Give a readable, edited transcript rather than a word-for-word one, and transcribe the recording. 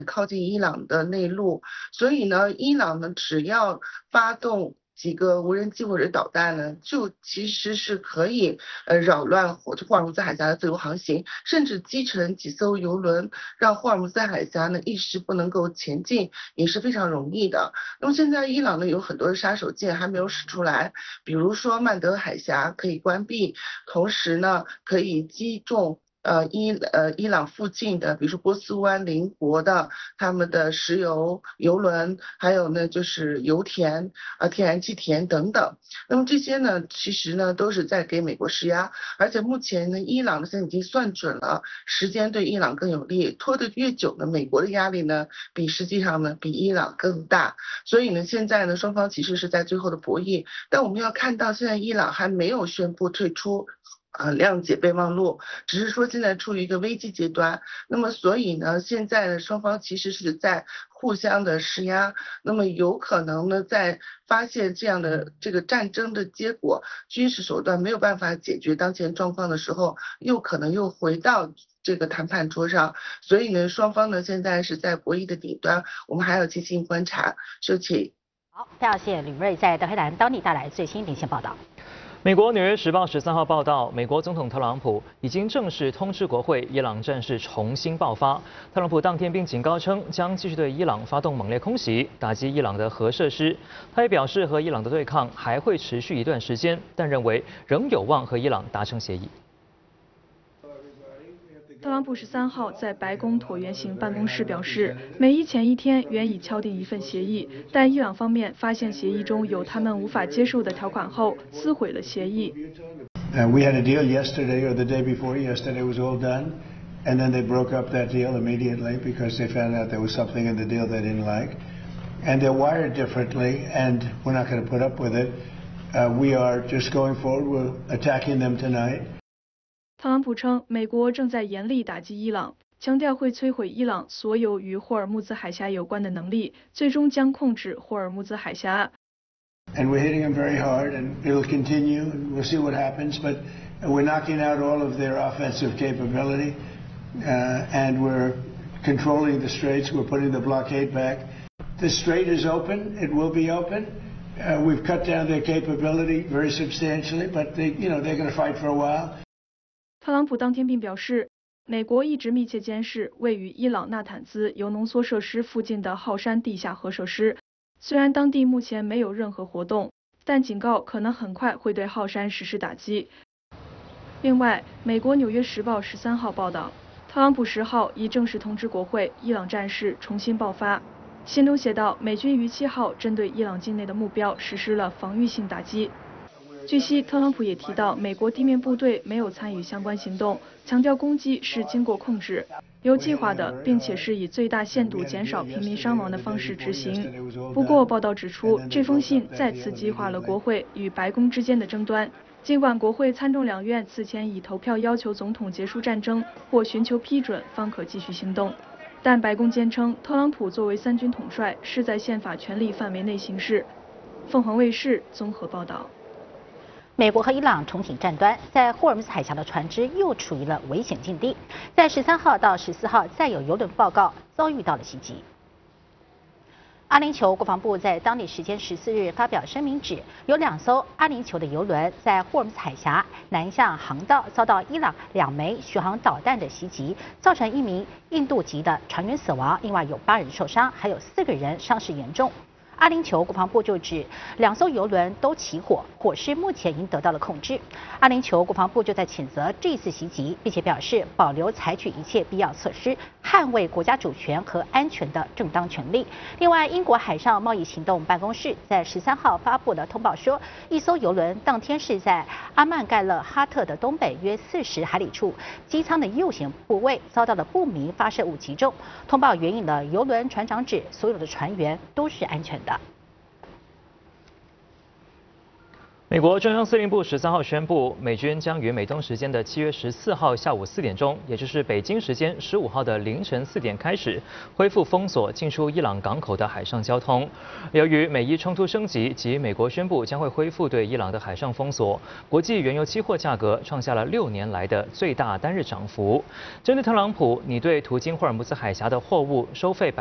靠近伊朗的内陆，所以呢，伊朗呢只要发动几个无人机或者导弹呢，就其实是可以扰乱霍尔木兹海峡的自由航行，甚至击沉几艘油轮，让霍尔木兹海峡呢一时不能够前进，也是非常容易的。那么现在伊朗呢有很多的杀手锏还没有使出来，比如说曼德海峡可以关闭，同时呢可以击中。伊朗附近的，比如说波斯湾邻国的他们的石油油轮，还有呢就是油田天然气田等等。那么这些呢，其实呢都是在给美国施压，而且目前呢，伊朗现在已经算准了时间对伊朗更有利，拖得越久呢，美国的压力呢实际上呢比伊朗更大。所以呢，现在呢双方其实是在最后的博弈，但我们要看到现在伊朗还没有宣布退出。谅解备忘录，只是说现在处于一个危机阶段。那么所以呢，现在呢双方其实是在互相的施压。那么有可能呢，在发现这样的这个战争的结果，军事手段没有办法解决当前状况的时候，又可能又回到这个谈判桌上。所以呢，双方呢现在是在博弈的顶端，我们还要进行观察。秀琪。 好，非常谢谢吕瑞在德黑兰当地带来最新连线报道。 美国《纽约时报》13号报道，美国总统特朗普已经正式通知国会，伊朗战事重新爆发。特朗普当天并警告称，将继续对伊朗发动猛烈空袭，打击伊朗的核设施。他也表示，和伊朗的对抗还会持续一段时间，但认为仍有望和伊朗达成协议。 特朗普13号在白宫椭圆形办公室表示，美伊前一天原已敲定一份协议，但伊朗方面发现协议中有他们无法接受的条款后，撕毁了协议。 We had a deal yesterday or the day before yesterday was all done, and then they broke up that deal immediately because they found out there was something in the deal they didn't like, and they're wired differently, and we're not going to put up with it. We are just going forward. We're attacking them tonight. 特朗普称，美国正在严厉打击伊朗，强调会摧毁伊朗所有与霍尔木兹海峡有关的能力，最终将控制霍尔木兹海峡。 And we're hitting them very hard, and it'll continue, and we'll see what happens. But we're knocking out all of their offensive capability, and we're controlling the straits. We're putting the blockade back. The strait is open. It will be open. We've cut down their capability very substantially, but they're going to fight for a while. 特朗普当天并表示，美国一直密切监视位于伊朗纳坦兹铀浓缩设施附近的浩山地下核设施。虽然当地目前没有任何活动，但警告可能很快会对浩山实施打击。另外，美国《纽约时报》13号报道，特朗普10号已正式通知国会，伊朗战事重新爆发。信中写道，美军于7号针对伊朗境内的目标实施了防御性打击。据悉，特朗普也提到，美国地面部队没有参与相关行动，强调攻击是经过控制、有计划的，并且是以最大限度减少平民伤亡的方式执行。不过，报道指出，这封信再次激化了国会与白宫之间的争端。尽管国会参众两院此前已投票要求总统结束战争或寻求批准方可继续行动，但白宫坚称，特朗普作为3军统帅是在宪法权力范围内行事。凤凰卫视综合报道。 美国和伊朗重启战端，在霍尔木兹海峡的船只又处于了危险境地。在13号到14号，再有油轮报告遭遇到了袭击。阿联酋国防部在当地时间14日发表声明指，有2艘阿联酋的油轮在霍尔木兹海峡南向航道遭到伊朗2枚巡航导弹的袭击，造成1名印度籍的船员死亡，另外有8人受伤，还有4个人伤势严重。阿联酋国防部就指，2艘油轮都起火，火势目前已经得到了控制。阿联酋国防部就在谴责这次袭击，并且表示保留采取一切必要措施，捍卫国家主权和安全的正当权利。另外，英国海上贸易行动办公室在13号发布了通报说，一艘油轮当天是在阿曼盖勒哈特的东北约40海里处，机舱的右舷部位遭到了不明发射物击中。通报援引了油轮船长指，所有的船员都是安全的。 美国中央司令部13号宣布，美军将于美东时间的7月14号下午4点钟，也就是北京时间15号的凌晨4点开始，恢复封锁进出伊朗港口的海上交通。由于美伊冲突升级及美国宣布将会恢复对伊朗的海上封锁，国际原油期货价格创下了6年来的最大单日涨幅。针对特朗普拟对途经霍尔木兹海峡的货物收费